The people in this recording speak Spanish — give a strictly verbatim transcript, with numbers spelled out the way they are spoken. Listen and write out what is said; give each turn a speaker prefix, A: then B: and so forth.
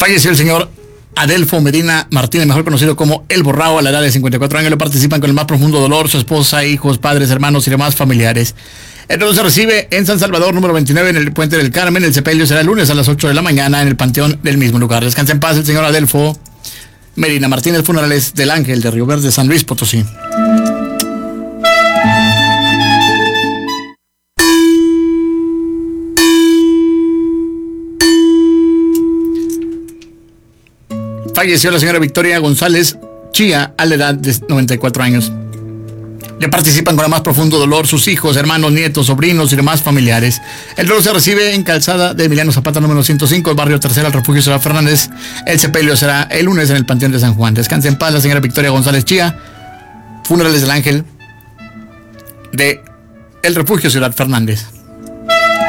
A: Falleció el señor Adelfo Medina Martínez, mejor conocido como El Borrao, a la edad de cincuenta y cuatro años. Le participan con el más profundo dolor su esposa, hijos, padres, hermanos y demás familiares. El duelo se recibe en San Salvador, número veintinueve, en el Puente del Carmen. El sepelio será el lunes a las ocho de la mañana en el panteón del mismo lugar. Descansa en paz el señor Adelfo Medina Martínez. Funerales del Ángel de Río Verde, San Luis Potosí. Falleció la señora Victoria González Chía a la edad de noventa y cuatro años. Le participan con el más profundo dolor sus hijos, hermanos, nietos, sobrinos y demás familiares. El duelo se recibe en Calzada de Emiliano Zapata, número ciento cinco, el barrio Tercera, el Refugio Ciudad Fernández. El sepelio será el lunes en el Panteón de San Juan. Descanse en paz la señora Victoria González Chía. Funerales del Ángel de el Refugio Ciudad Fernández.